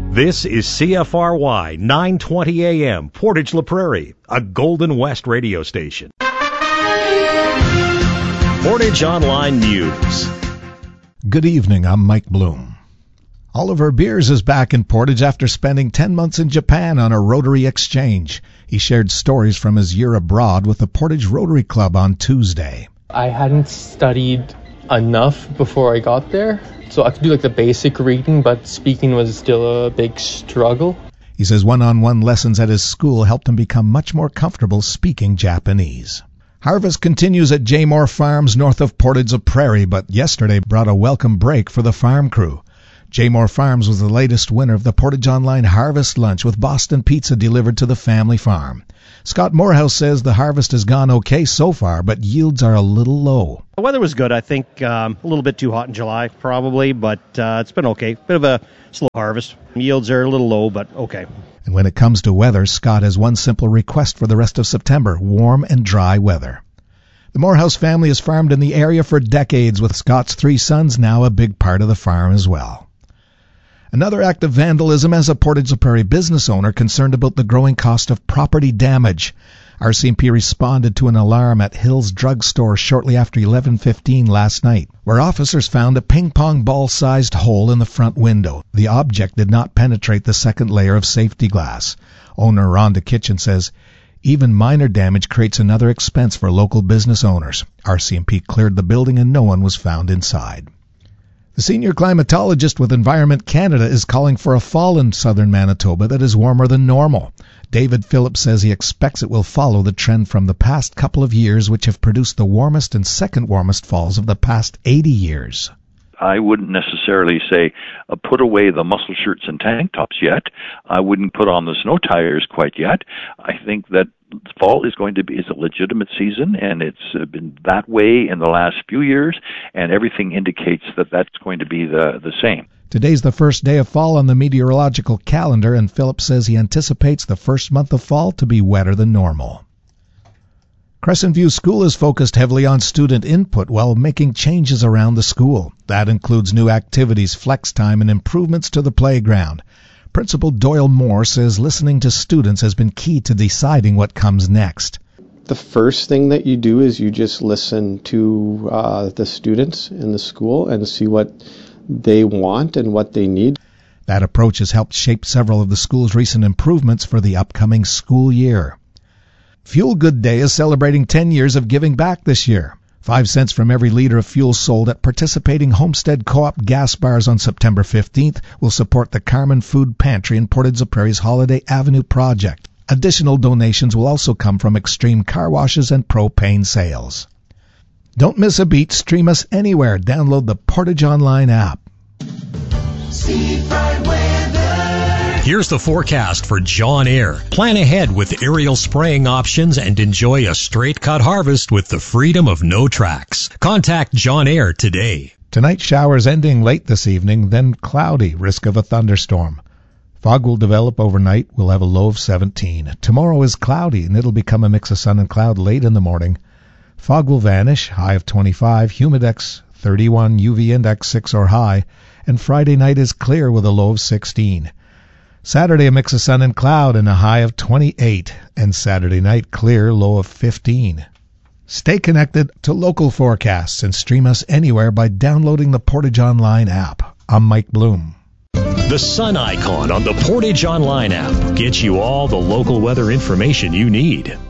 This is CFRY 920 AM, Portage La Prairie, a Golden West radio station. Portage Online News. Good evening, I'm Mike Bloom. Oliver Beers is back in Portage after spending 10 months in Japan on a Rotary exchange. He shared stories from his year abroad with the Portage Rotary Club on Tuesday. I hadn't studied enough before I got there, so I could do the basic reading, but speaking was still a big struggle. He says one-on-one lessons at his school helped him become much more comfortable speaking Japanese. Harvest continues at Jaymore Farms north of Portage La Prairie, but yesterday brought a welcome break for the farm crew. Jaymore Farms was the latest winner of the Portage Online Harvest Lunch with Boston Pizza delivered to the family farm. Scott Morehouse says the harvest has gone okay so far, but yields are a little low. The weather was good, I think. A little bit too hot in July, probably, but it's been okay. Bit of a slow harvest. Yields are a little low, but okay. And when it comes to weather, Scott has one simple request for the rest of September: warm and dry weather. The Morehouse family has farmed in the area for decades, with Scott's 3 sons now a big part of the farm as well. Another act of vandalism as a Portage La Prairie business owner concerned about the growing cost of property damage. RCMP responded to an alarm at Hills Drug Store shortly after 11:15 last night, where officers found a ping-pong ball-sized hole in the front window. The object did not penetrate the second layer of safety glass. Owner Rhonda Kitchen says even minor damage creates another expense for local business owners. RCMP cleared the building and no one was found inside. The senior climatologist with Environment Canada is calling for a fall in southern Manitoba that is warmer than normal. David Phillips says he expects it will follow the trend from the past couple of years, which have produced the warmest and second warmest falls of the past 80 years. I wouldn't necessarily say put away the muscle shirts and tank tops yet. I wouldn't put on the snow tires quite yet. I think that fall is a legitimate season, and it's been that way in the last few years, and everything indicates that that's going to be the same. Today's the first day of fall on the meteorological calendar, and Phillips says he anticipates the first month of fall to be wetter than normal. Crescent View School is focused heavily on student input while making changes around the school. That includes new activities, flex time, and improvements to the playground. Principal Doyle Moore says listening to students has been key to deciding what comes next. The first thing that you do is you just listen to the students in the school and see what they want and what they need. That approach has helped shape several of the school's recent improvements for the upcoming school year. Fuel Good Day is celebrating 10 years of giving back this year. 5 cents from every liter of fuel sold at participating Homestead Co-op gas bars on September 15th will support the Carmen Food Pantry in Portage La Prairie's Holiday Avenue project. Additional donations will also come from Extreme Car Washes and propane sales. Don't miss a beat. Stream us anywhere. Download the Portage Online app. Here's the forecast for John Eyre. Plan ahead with aerial spraying options and enjoy a straight cut harvest with the freedom of no tracks. Contact John Eyre today. Tonight, showers ending late this evening, then cloudy, risk of a thunderstorm. Fog will develop overnight. We'll have a low of 17. Tomorrow is cloudy, and it'll become a mix of sun and cloud late in the morning. Fog will vanish, high of 25, humidex 31, UV index 6 or high, and Friday night is clear with a low of 16. Saturday, a mix of sun and cloud and a high of 28, and Saturday night clear, low of 15. Stay connected to local forecasts and stream us anywhere by downloading the Portage Online app. I'm Mike Bloom. The sun icon on the Portage Online app gets you all the local weather information you need.